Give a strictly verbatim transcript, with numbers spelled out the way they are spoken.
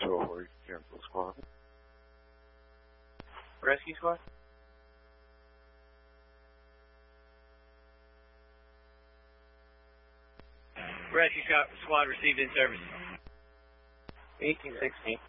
oh, cancel squad. Rescue squad? Rescue squad received in service. eighteen sixteen.